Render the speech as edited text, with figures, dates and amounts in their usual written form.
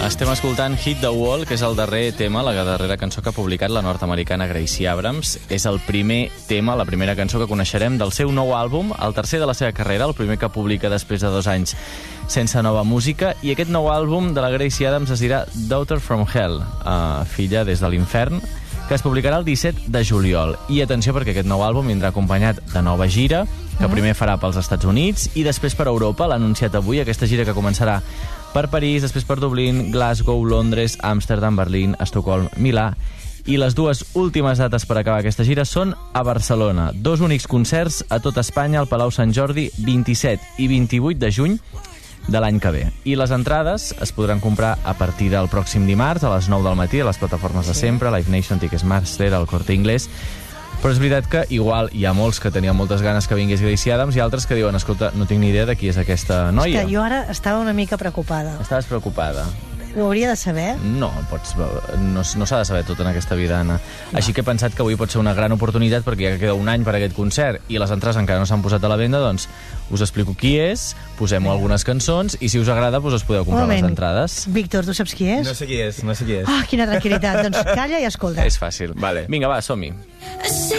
Estem escoltant Hit the Wall, que és el darrer tema, la darrera cançó que ha publicat la nord-americana Gracie Abrams. És el primer tema, la primera cançó que coneixerem del seu nou àlbum, el tercer de la seva carrera, el primer que publica després de 2 anys sense nova música, i aquest nou àlbum de la Gracie Abrams es dirà Daughter from Hell, filla des de l'infern, que es publicarà el 17 de juliol. I atenció, perquè aquest nou àlbum vindrà acompanyat de nova gira, que primer farà pels Estats Units i després per Europa. L'ha anunciat avui, aquesta gira que començarà per París, després per Dublín, Glasgow, Londres, Amsterdam, Berlín, Estocolm, Milà. I les 2 últimes dates per acabar aquesta gira són a Barcelona. 2 únics concerts a tot Espanya, al Palau Sant Jordi, 27 i 28 de juny de l'any que ve. I les entrades es podran comprar a partir del pròxim dimarts a les 9 del matí a les plataformes de sempre, Live Nation, Ticketmaster, el Corte Inglés. Però és veritat que igual hi ha molts que tenien moltes ganes que vingués Gracie Abrams i altres que diuen, escolta, no tinc ni idea de qui és aquesta noia. És que jo ara estava una mica preocupada. Estaves preocupada? Ho hauria de saber? No, no s'ha de saber tot en aquesta vida, Anna. No. Així que he pensat que avui pot ser una gran oportunitat, perquè ja que queda un any per aquest concert i les entrades encara no s'han posat a la venda, doncs us explico qui és, posem algunes cançons i si us agrada us podeu comprar les entrades. Víctor, tu saps qui és? No sé qui és. Ah, quina tranquil·litat. Doncs calla i escolta. És fàcil. Vale. Vinga, va, som-hi.